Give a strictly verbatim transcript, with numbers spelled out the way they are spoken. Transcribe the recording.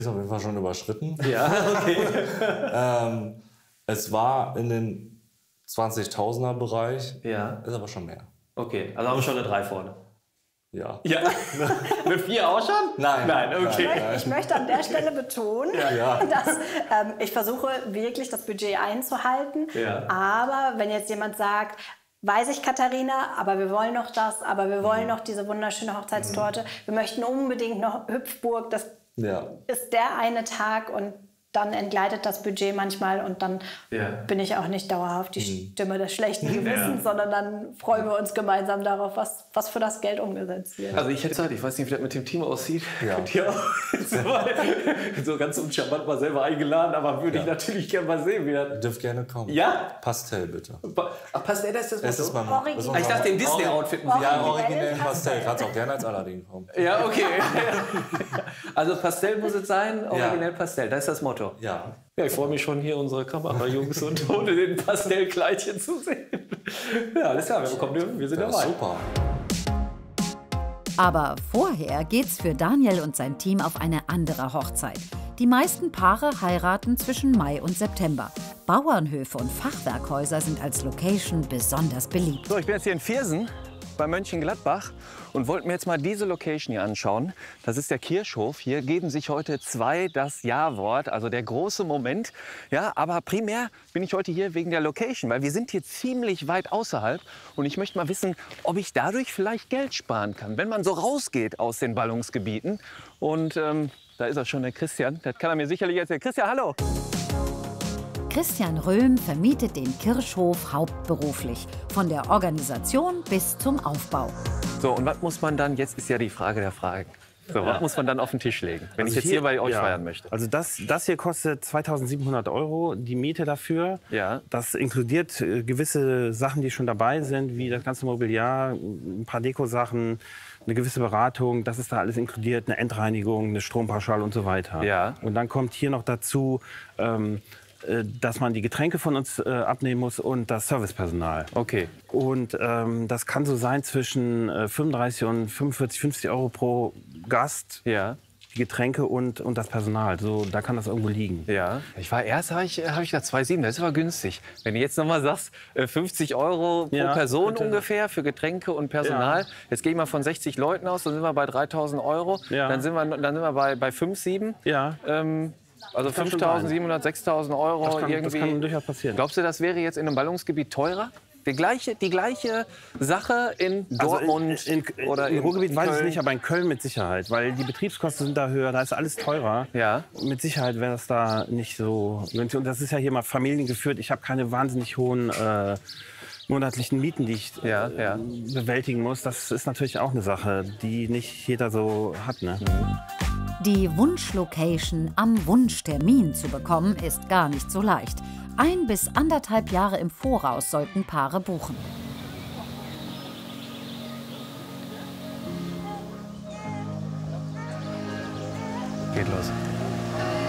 Ist auf jeden Fall schon überschritten. Ja, okay. ähm, es war in den zwanzigtausender Bereich, Ja. ist aber schon mehr. Okay, also haben wir schon eine drei vorne. Ja. Ja, eine vier auch schon? Nein. Nein, okay. Ich möchte, ich möchte an der Stelle betonen, Ja. dass ähm, ich versuche wirklich das Budget einzuhalten. Ja. Aber wenn jetzt jemand sagt, weiß ich, Katharina, aber wir wollen noch das, aber wir wollen noch diese wunderschöne Hochzeitstorte, wir möchten unbedingt noch Hüpfburg, das Ja. ist der eine Tag und dann entgleitet das Budget manchmal und dann Ja. bin ich auch nicht dauerhaft die Stimme des schlechten Gewissens, sondern dann freuen wir uns gemeinsam darauf, was, was für das Geld umgesetzt wird. Also ich hätte Zeit, ich weiß nicht, wie das mit dem Team aussieht. Ja. Könnt ihr auch so, mal, so ganz uncharmant mal selber eingeladen, aber würde Ja. ich natürlich gerne mal sehen, wie das... Ihr dürft gerne kommen. Ja? Pastell, bitte. Ach, Pastell, das ist das Es ist Motto? mein Original. ist Ah, ich dachte, im Disney-Outfit muss ich... Ja, Originell originell Pastell. Pastell. Kannst auch gerne als Aladdin kommen. Ja, okay. Also Pastell muss es sein, originell Pastell, das ist das Motto. Ja. Ja, ich freue mich schon, hier unsere Kamerajungs und ohne den Pastellkleidchen zu sehen. Ja, alles klar, wir, bekommen, wir sind Das dabei. ist super. Aber vorher geht's für Daniel und sein Team auf eine andere Hochzeit. Die meisten Paare heiraten zwischen Mai und September. Bauernhöfe und Fachwerkhäuser sind als Location besonders beliebt. So, ich bin jetzt hier in Viersen bei Mönchengladbach und wollte mir jetzt mal diese Location hier anschauen. Das ist der Kirchhof. Hier geben sich heute zwei das Ja-Wort, also der große Moment. Ja, aber primär bin ich heute hier wegen der Location, weil wir sind hier ziemlich weit außerhalb und ich möchte mal wissen, ob ich dadurch vielleicht Geld sparen kann, wenn man so rausgeht aus den Ballungsgebieten. Und ähm, da ist auch schon der Christian. Das kann er mir sicherlich erzählen. Christian, hallo! Christian Röhm vermietet den Kirchhof hauptberuflich. Von der Organisation bis zum Aufbau. So, und was muss man dann, jetzt ist ja die Frage der Fragen. So, was muss man dann auf den Tisch legen, wenn ich Also jetzt hier, bei euch ja. feiern möchte? Also das, das hier kostet zweitausendsiebenhundert Euro, die Miete dafür. Ja. Das inkludiert äh, gewisse Sachen, die schon dabei sind, wie das ganze Mobiliar, ein paar Dekosachen, eine gewisse Beratung. Das ist da alles inkludiert, eine Endreinigung, eine Strompauschale und so weiter. Ja. Und dann kommt hier noch dazu, ähm, äh, dass man die Getränke von uns äh, abnehmen muss und das Servicepersonal. Okay. Und ähm, das kann so sein zwischen äh, fünfunddreißig und fünfundvierzig, fünfzig Euro pro Gast. Ja. Die Getränke und, und das Personal. So, da kann das irgendwo liegen. Ja. Ich war erst, habe ich, hab ich da zwei Komma sieben, das ist aber günstig. Wenn du jetzt noch mal sagst, äh, fünfzig Euro pro Ja, Person bitte. ungefähr für Getränke und Personal. Ja. Jetzt gehe ich mal von sechzig Leuten aus, dann sind wir bei dreitausend Euro. Ja. Dann sind wir, dann sind wir bei, bei fünf, sieben. Ja, Ähm, also kann schon fünftausendsiebenhundert, sechstausend Euro das kann, irgendwie. das kann durchaus passieren. Glaubst du, das wäre jetzt in einem Ballungsgebiet teurer? Die gleiche, die gleiche Sache in Also Dortmund in, in, in, oder im in Ruhrgebiet weiß ich Köln? nicht, aber in Köln mit Sicherheit, weil die Betriebskosten sind da höher, da ist alles teurer. Ja. Mit Sicherheit wäre das da nicht so. Und das ist ja hier mal familiengeführt. Ich habe keine wahnsinnig hohen äh, monatlichen Mieten, die ich Ja, äh, ja. bewältigen muss. Das ist natürlich auch eine Sache, die nicht jeder so hat. Ne? Die Wunschlocation am Wunschtermin zu bekommen, ist gar nicht so leicht. Ein bis anderthalb Jahre im Voraus sollten Paare buchen. Geht los.